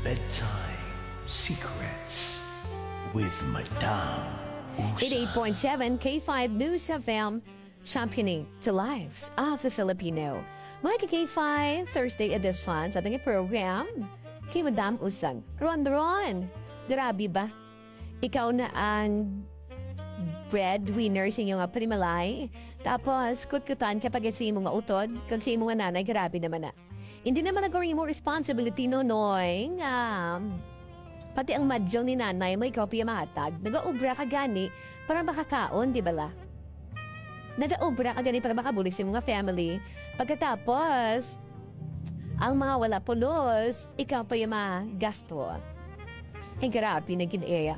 Bedtime Secrets with Madame Usa. 88.7 K5 News FM, championing the lives of the Filipino. Mga K5 Thursday edition sa ating program, kay Madam Usang. Ron, grabe ba? Ikaw na ang breadwinner sa inyong panimalay. Tapos, kutkutan kapag sa imong utod, kag sa imong nanay, grabe naman na. Hindi naman nagawin mo responsibility noy, pati ang madyo ni nanay may kopya mahatag, nag-aubra ka gani para makakaon, di ba la? Nag-aubra ka gani para makabulik sa mga family. Pagkatapos, ang mga wala pulos, ikaw pa yung magasto. Ay, grabe na ginaya.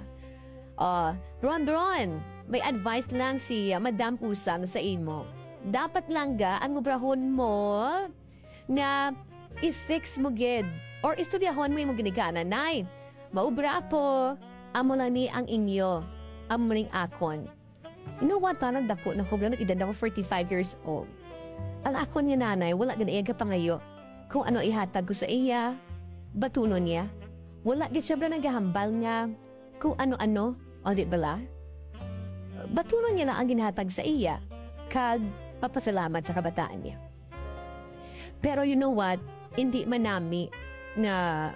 Ron, may advice lang si Madam Usang sa imo. Dapat lang ang ubrahon mo na i-fix mo gid or istudyahon mo yung ginikanan. Nay, maubra po, amo lang ni ang inyo, amo ning akon. You know what, nagdako na ko, nag-edad ako 45 years old. Ang akon niya nanay, wala ganaya ka pangayo. Kung ano ihatag ko sa iya, batunon niya. Wala gid siya naghahambal nga kung ano-ano, o di bala? Batunon niya lang ang ginhatag sa iya, kag papasalamat sa kabataan niya. Pero you know what, hindi man nami na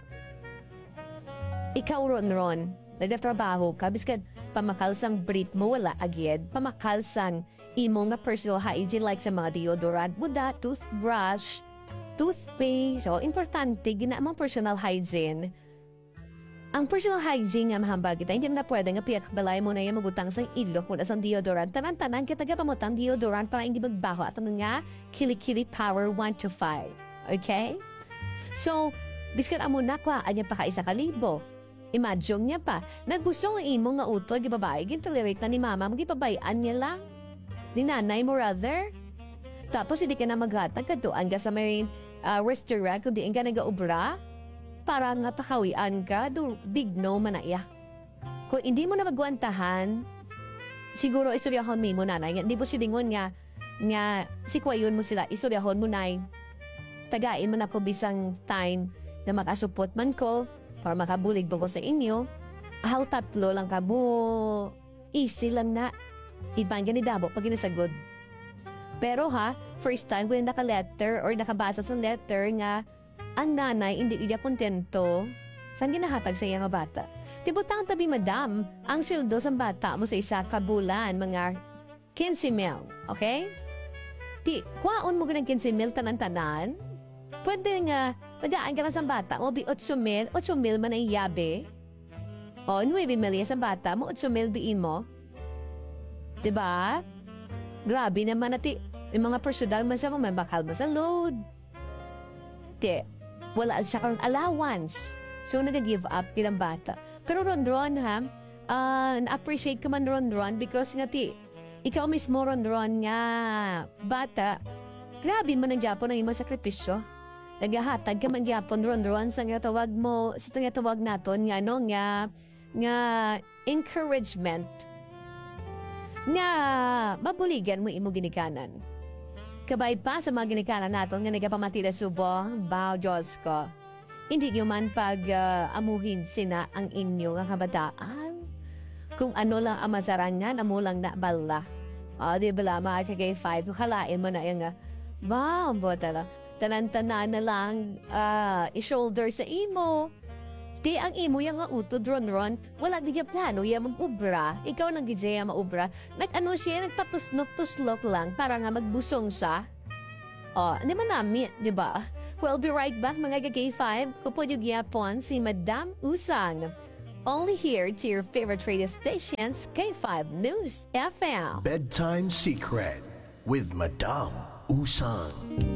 ikaw ron, nagtatrabaho ka, biskan pamakalsang breath mo wala agad, pamakalsang imo nga personal hygiene like sa mga deodorant, muda, toothbrush, toothpaste, so importante, ginamang personal hygiene. Ang personal hygiene nga mahambag kita, hindi mo na pwede nga piyak balay mo na yung magutang sa ilok mo na sa deodorant. Tanan-tanan kita pamutang deodorant para hindi magbaho at ano nga, kilikili power 1 to 5. Okay? So, biskan amo na kwa, anya pa ka 1,000. Imagine niya pa, nagbusong ang imo nga utol, gibabae, gintolerate na ni mama, magipabayaan niya lang. Ni nanay mo rather. Tapos hindi ka na maghatag, kaduan ka sa may restaurant, kundi ka nag-aubra. Para nga pakawian ka, do big no man na iya. Kung hindi mo na magwantahan, siguro istoryahon mo nanay. Hindi po silingon nga si kwayon mo sila, istoryahon mo nay. Tagain man ako bisang time na makasupot man ko para makabulig ba ko sa inyo. Ahaw 3 lang ka mo. Easy lang na. Ibang ganidabo pag inasagod. Pero first time ko yung naka-letter or nakabasa sa letter nga ang nanay hindi iya kontento, saan ginahatag sa iya nga bata? Tibutang tabi madam, ang sweldo sa bata mo sa isa kabulan, mga 15,000, okay? Ti, kwaon mo ganang 15,000 tanan-tanan? Pwede nga, tagaan ka lang sa bata mo, bi 8,000 man ay yabe. O, 9,000 sa bata mo, 8,000 biin mo. Diba? Grabe naman nati, may mga personal man siya, may bakal man sa load. Ti, wala siya karong allowance. So, nag-give up kilang bata. Pero Ron, na-appreciate ka man Ron, because nga ikaw mismo Ron nga, bata, grabe man ang Japon ang imong sakripisyo. Naghahatag ka man Japon Ron, sa nga tawag mo, sa nga tawag naton, nga encouragement, nga mabuligan mo imo ginikanan. Kabay pa sa mga ginikanan natin nga nagapamatira subong, bao Diyos ko. Hindi nyo man amuhin sina ang inyo nga kabataan. Kung ano lang ang masarangan, amo lang na bala. Di ba mga kagay 5, kalain mo na yung wow, bota tanan-tanan na lang i-shoulder sa imo. Di ang imo yung nga utod ron, wala di niya plano yung mag-ubra. Ikaw nang gijaya maubra. Nag-ano siya, nagpatuslok-tuslok lang para nga magbusong siya. Hindi man namin, di ba? We'll be right back mga K5. Kupod yung yapon si Madam Usang. Only here to your favorite radio stations, K5 News FM. Bedtime Secret with Madame Usang.